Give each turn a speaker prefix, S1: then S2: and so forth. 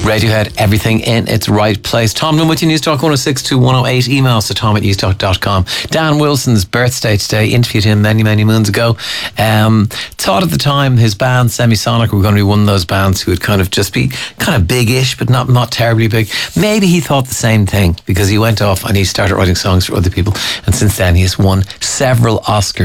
S1: Radiohead, everything in its right place. Tom Nunn with you, Newstalk 106 108. Emails to tom@newstalk.com. Dan Wilson's birthday today. Interviewed him many, many moons ago. Thought at the time his band Semisonic were going to be one of those bands who would kind of just be kind of big-ish, but not terribly big. Maybe he thought the same thing because he went off and he started writing songs for other people. And since then he has won several Oscars.